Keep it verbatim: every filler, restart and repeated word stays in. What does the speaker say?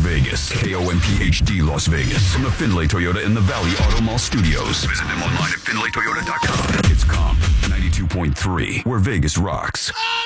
Vegas. K O M P H D Las Vegas. From the Findlay Toyota in the Valley Auto Mall Studios. Visit them online at findlay toyota dot com. It's Comp ninety-two point three, where Vegas rocks.